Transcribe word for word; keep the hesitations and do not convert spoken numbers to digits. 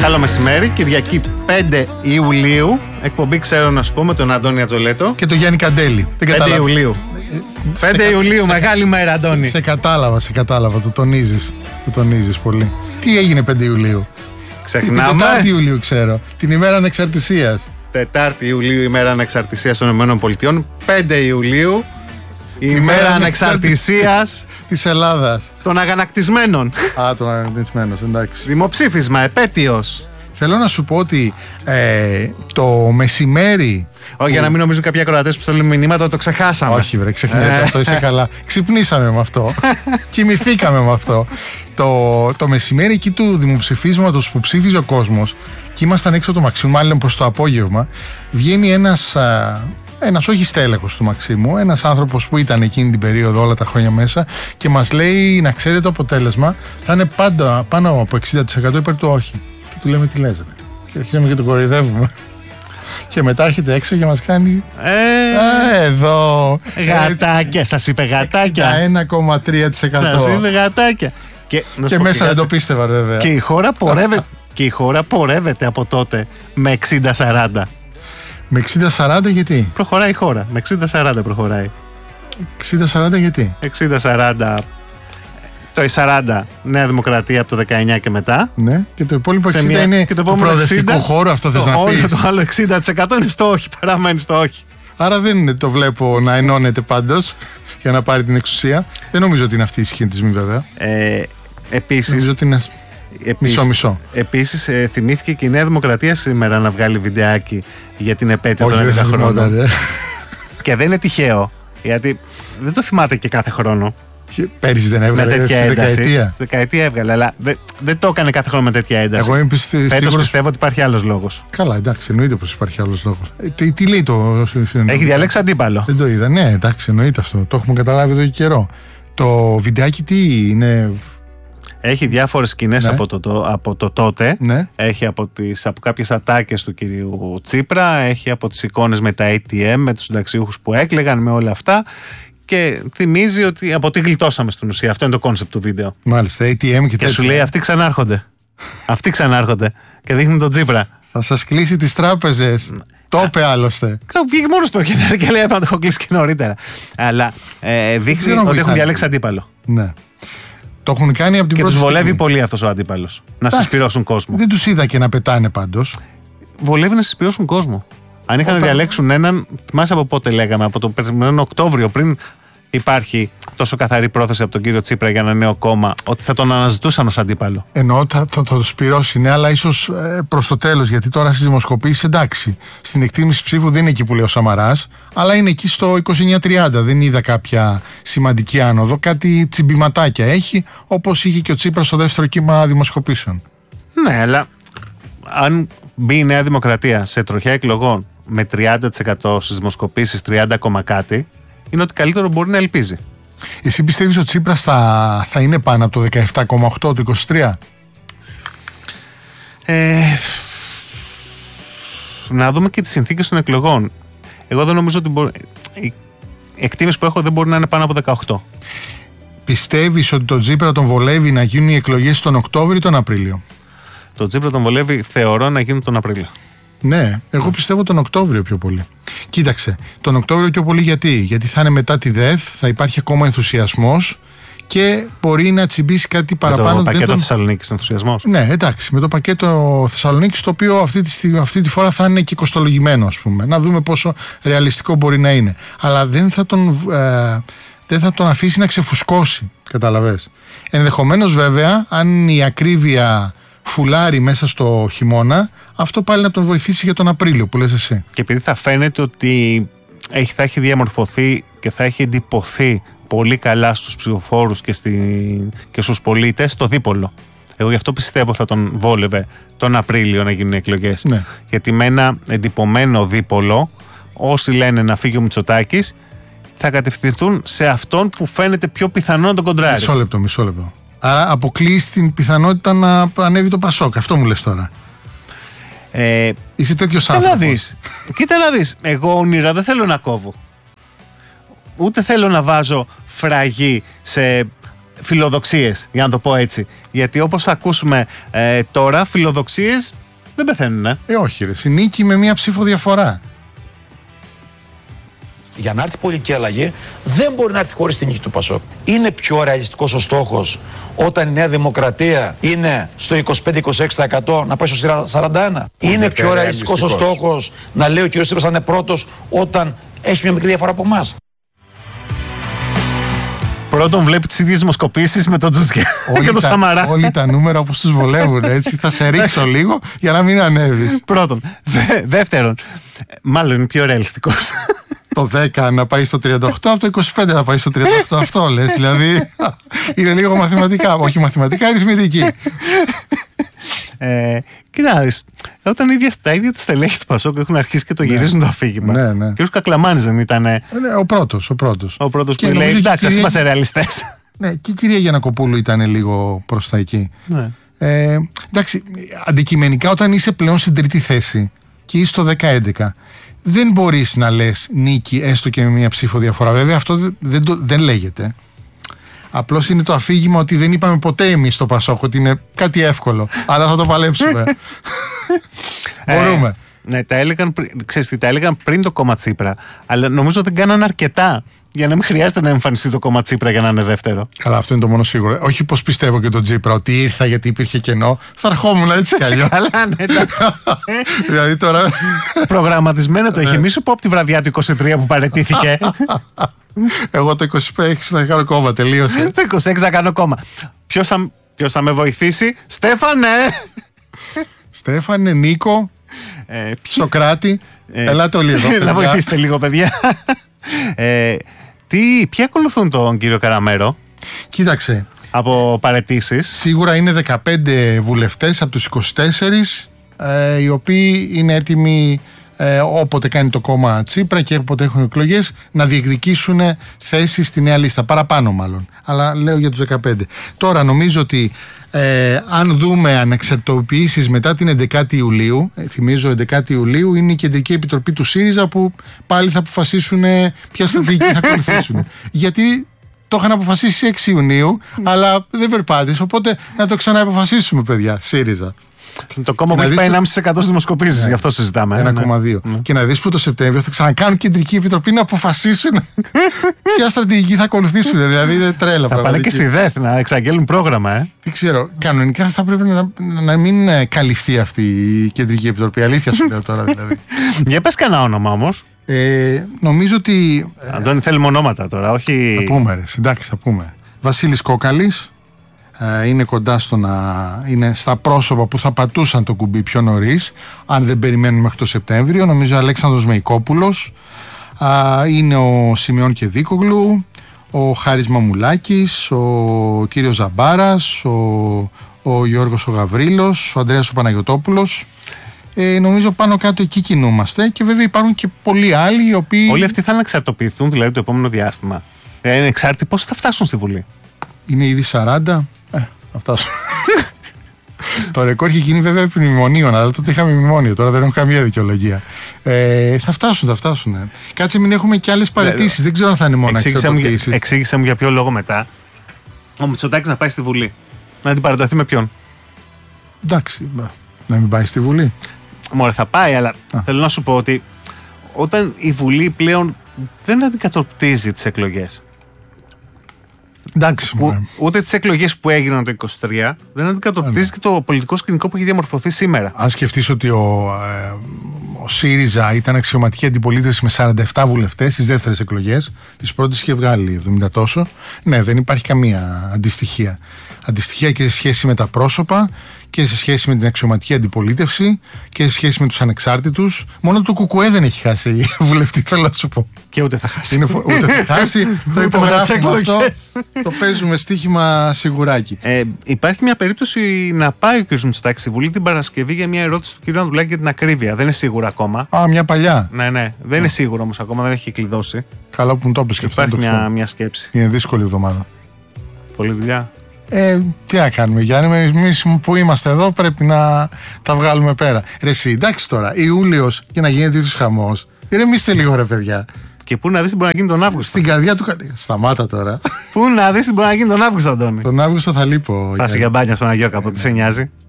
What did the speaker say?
Καλό μεσημέρι, Κυριακή πέντε Ιουλίου. Εκπομπή ξέρω να σου πω με τον Αντώνη Ατζολέτο και τον Γιάννη Καντέλη. πέντε Ιουλίου. πέντε Ιουλίου, μεγάλη μέρα, Αντώνη. Σε, σε κατάλαβα, σε κατάλαβα. Το τονίζεις. Το τονίζεις πολύ. Τι έγινε πέντε Ιουλίου? Ξεχνάμε. Την Τετάρτη Ιουλίου, ξέρω. Την ημέρα ανεξαρτησίας. Τετάρτη Ιουλίου, ημέρα ανεξαρτησίας των ΗΠΑ. πέντε Ιουλίου, η ημέρα ανεξαρτησίας της Ελλάδας. Των αγανακτισμένων. Α, των αγανακτισμένων, εντάξει. Δημοψήφισμα, επέτειος. Θέλω να σου πω ότι ε, το μεσημέρι. Όχι, που... για να μην νομίζουν κάποιοι ακροατές που στέλνουν μηνύματα, το ξεχάσαμε. Όχι, βρε, ξεχνάτε αυτό, είσαι καλά. Ξυπνήσαμε με αυτό. Κοιμηθήκαμε με αυτό. Το, το μεσημέρι εκεί του δημοψηφίσματος που ψήφιζε ο κόσμος και ήμασταν έξω από το Μαξίμου, μάλλον προς το απόγευμα, βγαίνει ένας. Α, Ένας όχι στέλεχος του Μαξίμου, ένας άνθρωπος που ήταν εκείνη την περίοδο όλα τα χρόνια μέσα και μας λέει να ξέρετε το αποτέλεσμα θα είναι πάντα πάνω από εξήντα τοις εκατό υπέρ του όχι. Και του λέμε τι λες ρε. Και αρχίζουμε και τον κοροϊδεύουμε. Και μετά έρχεται έξω και μας κάνει ε, Α, εδώ γατάκια, σας είπε γατάκια ένα κόμμα τρία τοις εκατό. Σας είπε γατάκια. Και, και μέσα δεν το πίστευα βέβαια. Και η χώρα πορεύεται, και η χώρα πορεύεται από τότε με εξήντα σαράντα. Με εξήντα σαράντα γιατί? Προχωράει η χώρα. Με εξήντα σαράντα προχωράει. εξήντα σαράντα γιατί? εξήντα σαράντα. Το σαράντα Νέα Δημοκρατία από το δεκαεννιά και μετά. Ναι. Και το υπόλοιπο εξήντα μια... είναι και το το προοδευτικό χώρο, αυτό θες να πεις? Το άλλο εξήντα τοις εκατό είναι στο όχι. Παραμένει στο όχι. Άρα δεν το βλέπω να ενώνεται πάντως για να πάρει την εξουσία. Δεν νομίζω ότι είναι αυτή η σχετισμή βέβαια. Ε, Επίσης. Νομίζω ότι είναι. Μισό-μισό. Επίσης, ε, θυμήθηκε και η Νέα Δημοκρατία σήμερα να βγάλει βιντεάκι για την επέτειο των εβδομήντα χρόνων. Και δεν είναι τυχαίο, γιατί δεν το θυμάται και κάθε χρόνο. Πέρυσι δεν έβγαλε. Με τέτοια στη ένταση. Δεκαετία. Στη δεκαετία έβγαλε, αλλά δεν, δεν το έκανε κάθε χρόνο με τέτοια ένταση. Εγώ είμαι πιστή, Φέτος σίγουρος... πιστεύω ότι υπάρχει άλλος λόγος. Καλά, εντάξει, εννοείται πως υπάρχει άλλος λόγος. Ε, τι, τι λέει το. Έχει διαλέξει αντίπαλο. Δεν το είδα. Ναι, εντάξει, εννοείται αυτό. Το έχουμε καταλάβει εδώ και καιρό. Το βιντεάκι τι είναι? Έχει διάφορες σκηνές, ναι, από, το, το, από το τότε. Ναι. Έχει από, τις, από κάποιες ατάκες του κυρίου Τσίπρα. Έχει από τις εικόνες με τα έι τι εμ, με τους συνταξιούχους που έκλαιγαν, με όλα αυτά. Και θυμίζει ότι από τι γλιτώσαμε στην ουσία. Αυτό είναι το κόνσεπτ του βίντεο. Μάλιστα, έι τι εμ και, και σου λέει αυτοί ξανάρχονται. Αυτοί ξανάρχονται. Και δείχνει τον Τσίπρα. Θα σας κλείσει τις τράπεζες. Το είπε άλλωστε. Βγήκε μόνο στο χέρι και λέει έπρεπε να το έχω κλείσει και νωρίτερα. Αλλά ε, δείχνει ότι έχουν διαλέξει αντίπαλο. Ναι. Το έχουν κάνει από την και πρώτη τους βολεύει στιγμή. πολύ αυτός ο αντίπαλος. Να συσπυρώσουν κόσμο. Δεν τους είδα και να πετάνε πάντως. Βολεύει να συσπυρώσουν κόσμο. Αν είχαν να διαλέξουν έναν, θυμάσαι από πότε λέγαμε, από τον περασμένο Οκτώβριο, πριν υπάρχει τόσο καθαρή πρόθεση από τον κύριο Τσίπρα για ένα νέο κόμμα, ότι θα τον αναζητούσαν ως αντίπαλο. Εννοώ θα το, το σπυρώσει, ναι, αλλά ίσως ε, προς το τέλος, γιατί τώρα στις δημοσκοπήσεις εντάξει. Στην εκτίμηση ψήφου δεν είναι εκεί που λέει ο Σαμαράς, αλλά είναι εκεί στο είκοσι εννιά τριάντα. Δεν είδα κάποια σημαντική άνοδο, κάτι τσιμπηματάκια έχει, όπως είχε και ο Τσίπρας στο δεύτερο κύμα δημοσκοπήσεων. Ναι, αλλά αν μπει η Νέα Δημοκρατία σε τροχιά εκλογών με τριάντα τοις εκατό στις δημοσκοπήσεις, τριάντα κόμμα κάτι, είναι ότι καλύτερο μπορεί να ελπίζει. Εσύ πιστεύεις ότι ο Τσίπρας θα, θα είναι πάνω από το δεκαεπτά κόμμα οκτώ, το είκοσι τρία? Ε, να δούμε και τις συνθήκες των εκλογών. Εγώ δεν νομίζω ότι μπορεί, η εκτίμηση που έχω δεν μπορεί να είναι πάνω από δεκαοκτώ. Πιστεύεις ότι τον Τσίπρα τον βολεύει να γίνουν οι εκλογές τον Οκτώβριο ή τον Απρίλιο? Τον Τσίπρα τον βολεύει, θεωρώ, να γίνουν τον Απρίλιο. Ναι, εγώ πιστεύω τον Οκτώβριο πιο πολύ. Κοίταξε, τον Οκτώβριο πιο πολύ γιατί? Γιατί θα είναι μετά τη ΔΕΘ, θα υπάρχει ακόμα ενθουσιασμός και μπορεί να τσιμπήσει κάτι παραπάνω. Με το πακέτο τον... Θεσσαλονίκης ενθουσιασμός. Ναι, εντάξει, με το πακέτο Θεσσαλονίκης, το οποίο αυτή τη, αυτή τη φορά θα είναι και κοστολογημένο, ας πούμε. Να δούμε πόσο ρεαλιστικό μπορεί να είναι. Αλλά δεν θα τον, ε, δεν θα τον αφήσει να ξεφουσκώσει, καταλαβες. Ενδεχομένως βέβαια, αν η ακρίβεια φουλάρει μέσα στο χειμώνα, αυτό πάλι να τον βοηθήσει για τον Απρίλιο που λες εσύ. Και επειδή θα φαίνεται ότι έχει, θα έχει διαμορφωθεί και θα έχει εντυπωθεί πολύ καλά στους ψηφοφόρους και, στη, και στους πολίτες το δίπολο. Εγώ γι' αυτό πιστεύω θα τον βόλευε τον Απρίλιο να γίνουν οι εκλογές. Ναι. Γιατί με ένα εντυπωμένο δίπολο, όσοι λένε να φύγει ο Μητσοτάκης, θα κατευθυνθούν σε αυτόν που φαίνεται πιο πιθανό να τον κοντράρει. Μισό λεπτό, μισό λεπτό. Άρα αποκλείεις την πιθανότητα να ανέβει το Πασόκ. Αυτό μου λες τώρα. Ε, Είσαι τέτοιος άνθρωπος. άνθρωπος. Να δεις. Κοίτα να δεις. Εγώ όνειρα δεν θέλω να κόβω. Ούτε θέλω να βάζω φραγή σε φιλοδοξίες, για να το πω έτσι. Γιατί όπως ακούσουμε ε, τώρα, φιλοδοξίες δεν πεθαίνουν. Ε, ε όχι ρε, συνήκη με μία ψήφο διαφορά. Για να έρθει πολιτική αλλαγή δεν μπορεί να έρθει χωρίς την νίκη του Πασόκ. Είναι πιο ρεαλιστικός ο στόχος όταν η Νέα Δημοκρατία είναι στο είκοσι πέντε με είκοσι έξι τοις εκατό να πάει στο σαράντα ένα. Είναι, είναι πιο ρεαλιστικός ο στόχος να λέει ο κ. Τσίπρας να είναι πρώτος όταν έχει μια μικρή διαφορά από εμάς. Πρώτον βλέπει τις ίδιες δημοσκοπήσεις με τον Τζουτζιά και τον Σαμαρά. Όλοι τα νούμερα όπως τους βολεύουν, έτσι. Θα σε ρίξω λίγο για να μην ανέβεις. Πρώτον. Δε, δεύτερον, μάλλον είναι πιο ρεαλιστικός. Το δέκα να πάει στο τριάντα οκτώ, από το είκοσι πέντε να πάει στο τριάντα οκτώ. Αυτό λες, δηλαδή είναι λίγο μαθηματικά, όχι μαθηματικά, αριθμητική. Ε, Κοιτάξτε, όταν ίδια, τα ίδια τα στελέχη του Πασόκ έχουν αρχίσει και το γυρίζουν ναι. το αφήγημα. Ναι, ναι. Και ο Κακλαμάνης δεν ήταν. Ναι, ο πρώτος. Ο πρώτος, ο πρώτος που λέει: εντάξει, ας είμαστε ρεαλιστές. Ναι, και η κυρία Γιαννακοπούλου ήταν λίγο προς τα εκεί. Ναι. Ε, εντάξει, αντικειμενικά όταν είσαι πλέον στην τρίτη θέση και είσαι στο δέκα έντεκα, δεν μπορείς να λες νίκη έστω και με μία ψήφο διαφορά. Βέβαια αυτό δεν, δεν, δεν λέγεται. Απλώς είναι το αφήγημα ότι δεν είπαμε ποτέ εμείς στο Πασόκ ότι είναι κάτι εύκολο. Αλλά θα το παλέψουμε. Μπορούμε. Ε, ναι, τα έλεγαν, ξέρεις τι, τα έλεγαν πριν το κόμμα Τσίπρα. Αλλά νομίζω δεν κάναν αρκετά για να μην χρειάζεται να εμφανιστεί το κόμμα Τσίπρα για να είναι δεύτερο. Καλά, αυτό είναι το μόνο σίγουρο. Όχι πως πιστεύω και τον Τσίπρα ότι ήρθα γιατί υπήρχε κενό. Θα ερχόμουν έτσι κι αλλιώς. Καλά, ναι. Δηλαδή τώρα. Προγραμματισμένο το είχε. Μη σου πω από τη βραδιά του είκοσι τρία που παραιτήθηκε. Εγώ το είκοσι έξι θα κάνω κόμμα, τελείωσε. Το είκοσι έξι θα κάνω κόμμα. Ποιος θα, ποιος θα με βοηθήσει? Στέφανε! Στέφανε, Νίκο, ε, Σοκράτη. Ε, Ελάτε όλοι εδώ. Να βοηθήσετε λίγο, παιδιά. ε, τι, ποιοι ακολουθούν τον κύριο Καραμέρο? Κοίταξε. Από παραιτήσεις. Σίγουρα είναι δεκαπέντε βουλευτές από τους είκοσι τέσσερις, ε, οι οποίοι είναι έτοιμοι ε, όποτε κάνει το κόμμα Τσίπρα και όποτε έχουν εκλογές να διεκδικήσουν θέσεις στη νέα λίστα. Παραπάνω μάλλον. Αλλά λέω για τους δεκαπέντε. Τώρα νομίζω ότι ε, αν δούμε ανεξαρτητοποιήσεις μετά την έντεκα Ιουλίου, ε, θυμίζω έντεκα Ιουλίου είναι η Κεντρική Επιτροπή του ΣΥΡΙΖΑ που πάλι θα αποφασίσουν ποια στρατηγική θα ακολουθήσουν. Γιατί το είχαν αποφασίσει έξι Ιουνίου, αλλά δεν περπάτησε. Οπότε να το ξανααποφασίσουμε, παιδιά, ΣΥΡΙΖΑ. Το κόμμα που έχει πάει ενάμιση τοις εκατό στις δημοσκοπήσεις, ναι, γι' αυτό συζητάμε. ένα κόμμα δύο. Ναι. Και να δεις που το Σεπτέμβριο θα ξανακάνουν Κεντρική Επιτροπή να αποφασίσουν ποια στρατηγική θα ακολουθήσουν. Δηλαδή είναι τρέλα. Θα πάνε και στη ΔΕΘ να εξαγγέλουν πρόγραμμα, ε. Δεν ξέρω. Κανονικά θα πρέπει να, να μην καλυφθεί αυτή η Κεντρική Επιτροπή. Αλήθεια σου λέω τώρα δηλαδή. Για πες κανένα όνομα όμως. Ε, νομίζω ότι. Αντώνη, θέλουμε ονόματα τώρα, όχι. Θα πούμε, ρε, εντάξει, θα πούμε. Βασίλης Κόκαλης. Είναι κοντά στο να είναι στα πρόσωπα που θα πατούσαν το κουμπί πιο νωρίς, αν δεν περιμένουν μέχρι το Σεπτέμβριο. Νομίζω Αλέξανδρος Μεϊκόπουλος, είναι ο Σιμεών Κεδίκογλου, ο Χάρης Μαμουλάκης, ο κύριος Ζαμπάρας, ο, ο Γιώργος ο Γαβρίλος, ο Ανδρέας ο Παναγιωτόπουλος. Ε, νομίζω πάνω κάτω εκεί κινούμαστε και βέβαια υπάρχουν και πολλοί άλλοι οι οποίοι. Όλοι αυτοί θα ανεξαρτοποιηθούν δηλαδή το επόμενο διάστημα. Ε, είναι εξάρτητοι πώς θα φτάσουν στη Βουλή. Είναι ήδη σαράντα. Ε, θα φτάσουν. Το ρεκόρ είχε γίνει βέβαια επί μνημονίων, αλλά τότε είχαμε μνημόνιο. Τώρα δεν έχουμε καμία δικαιολογία. Ε, θα φτάσουν, θα φτάσουν. Ε. Κάτσε, μην έχουμε και άλλες παραιτήσεις. Δεν ξέρω αν θα είναι μόνο εξαρτητοποιήσεις. Εξήγησε μου για ποιο λόγο μετά ο Μητσοτάκης να πάει στη Βουλή. Να αντιπαραταθεί με ποιον? Εντάξει, να μην πάει στη Βουλή. Μωρέ, θα πάει, αλλά Α. θέλω να σου πω ότι όταν η Βουλή πλέον δεν αντικατοπτρίζει τις εκλογές. Εντάξει, Ού, ούτε τις εκλογές που έγιναν το είκοσι τρία δεν αντικατοπτρίζει και το πολιτικό σκηνικό που έχει διαμορφωθεί σήμερα. Αν σκεφτείς ότι ο, ε, ο ΣΥΡΙΖΑ ήταν αξιωματική αντιπολίτευση με σαράντα επτά βουλευτές στις δεύτερες εκλογές, τις πρώτες είχε βγάλει εβδομήντα τόσο. Ναι, δεν υπάρχει καμία αντιστοιχεία. Αντιστοιχεία και σε σχέση με τα πρόσωπα και σε σχέση με την αξιωματική αντιπολίτευση και σε σχέση με τους ανεξάρτητους. Μόνο το ΚΚΕ δεν έχει χάσει βουλευτή, θέλω να σου πω. Και ούτε θα χάσει. Είναι, ούτε θα χάσει. Το υπογράφουμε αυτό. Το παίζουμε στοίχημα σιγουράκι. Ε, υπάρχει μια περίπτωση να πάει ο κ. Μητσοτάκης στη Βουλή την Παρασκευή για μια ερώτηση του κ. Ανδρουλάκη για την ακρίβεια. Δεν είναι σίγουρο ακόμα. Α, μια παλιά. Ναι, ναι. Δεν είναι σίγουρο όμως ακόμα, δεν έχει κλειδώσει. Καλά που μου το έπαιξε και αυτό. Υπάρχει μια, μια σκέψη. Είναι δύσκολη εβδομάδα. Πολλή δουλειά. Ε, τι να κάνουμε, Γιάννη, εμείς που είμαστε εδώ πρέπει να τα βγάλουμε πέρα. Ρε εσύ, εντάξει τώρα, Ιούλιος και να γίνεται τους χαμός. Ηρεμήστε λίγο, ρε παιδιά. Και πού να δεις τι μπορεί να γίνει τον Αύγουστο. Στην καρδιά του. Σταμάτα τώρα. Πού να δεις τι μπορεί να γίνει τον Αύγουστο, Αντώνη. Τον Αύγουστο θα λείπω. Θα σε για μπάνια στον Αγιώκα, από τι σε νοιάζει.